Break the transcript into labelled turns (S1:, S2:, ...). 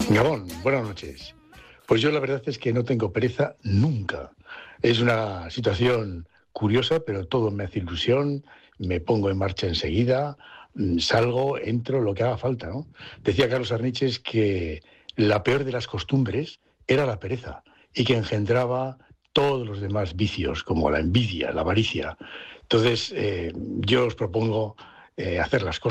S1: Gabón, buenas noches. Pues yo la verdad es que no tengo pereza nunca. Es una situación curiosa, pero todo me hace ilusión, me pongo en marcha enseguida, salgo, entro, lo que haga falta, ¿no? Decía Carlos Arniches que la peor de las costumbres era la pereza y que engendraba todos los demás vicios, como la envidia, la avaricia. Entonces, yo os propongo hacer las cosas